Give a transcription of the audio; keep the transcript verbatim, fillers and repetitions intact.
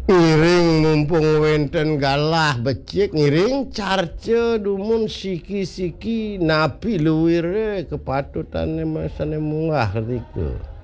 Ngiring mumpung wenten galah becik ngiring carce dumun siki-siki napi luwire kepatutane masane munggah ketika